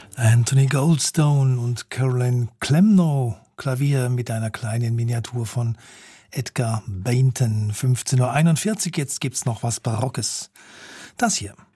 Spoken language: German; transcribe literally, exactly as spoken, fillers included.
Anthony Goldstone und Caroline Klemnow, Klavier mit einer kleinen Miniatur von Edgar Bainton. fünfzehn Uhr einundvierzig, jetzt gibt's noch was Barockes. Das hier.